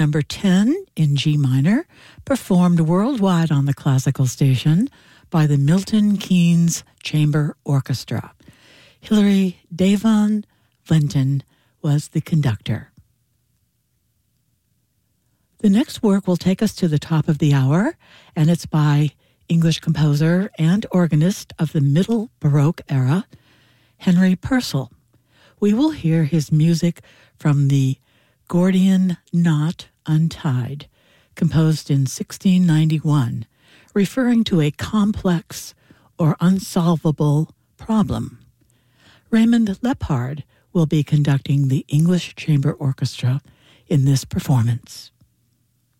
Number 10 in G minor, performed worldwide on the classical station by the Milton Keynes Chamber Orchestra. Hilary Devon Linton was the conductor. The next work will take us to the top of the hour, and it's by English composer and organist of the Middle Baroque era, Henry Purcell. We will hear his music from the Gordian Knot Untied, composed in 1691, referring to a complex or unsolvable problem. Raymond Lepard will be conducting the English Chamber Orchestra in this performance.